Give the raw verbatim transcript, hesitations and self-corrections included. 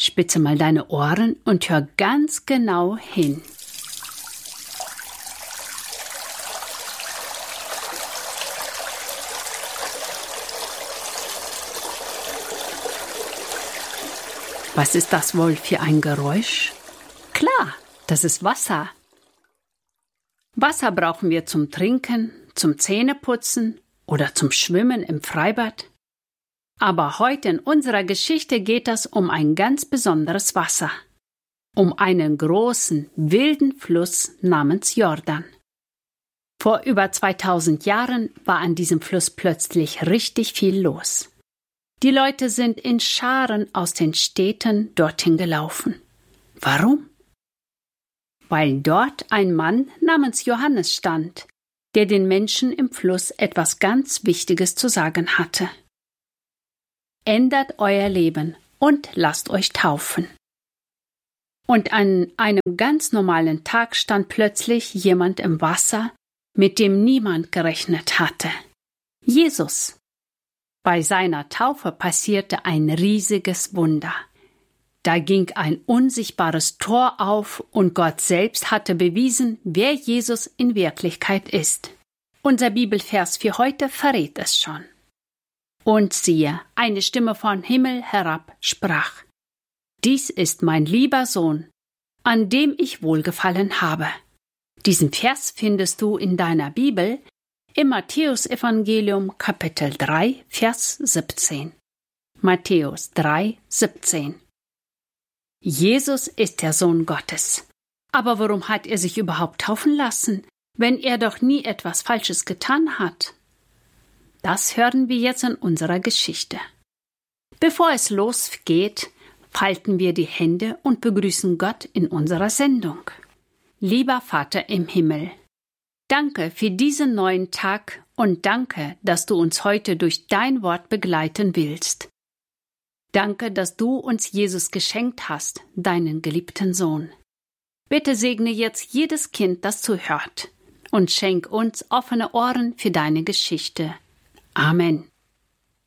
Spitze mal deine Ohren und hör ganz genau hin. Was ist das wohl für ein Geräusch? Klar, das ist Wasser. Wasser brauchen wir zum Trinken, zum Zähneputzen oder zum Schwimmen im Freibad. Aber heute in unserer Geschichte geht es um ein ganz besonderes Wasser. Um einen großen, wilden Fluss namens Jordan. Vor über zweitausend Jahren war an diesem Fluss plötzlich richtig viel los. Die Leute sind in Scharen aus den Städten dorthin gelaufen. Warum? Weil dort ein Mann namens Johannes stand, der den Menschen im Fluss etwas ganz Wichtiges zu sagen hatte. Ändert euer Leben und lasst euch taufen. Und an einem ganz normalen Tag stand plötzlich jemand im Wasser, mit dem niemand gerechnet hatte. Jesus. Bei seiner Taufe passierte ein riesiges Wunder. Da ging ein unsichtbares Tor auf und Gott selbst hatte bewiesen, wer Jesus in Wirklichkeit ist. Unser Bibelvers für heute verrät es schon. Und siehe, eine Stimme vom Himmel herab sprach: Dies ist mein lieber Sohn, an dem ich wohlgefallen habe. Diesen Vers findest du in deiner Bibel im Matthäusevangelium Kapitel drei, Vers siebzehn. Matthäus drei, siebzehn. Jesus ist der Sohn Gottes. Aber warum hat er sich überhaupt taufen lassen, wenn er doch nie etwas Falsches getan hat? Das hören wir jetzt in unserer Geschichte. Bevor es losgeht, falten wir die Hände und begrüßen Gott in unserer Sendung. Lieber Vater im Himmel, danke für diesen neuen Tag und danke, dass du uns heute durch dein Wort begleiten willst. Danke, dass du uns Jesus geschenkt hast, deinen geliebten Sohn. Bitte segne jetzt jedes Kind, das zuhört, und schenk uns offene Ohren für deine Geschichte. Amen.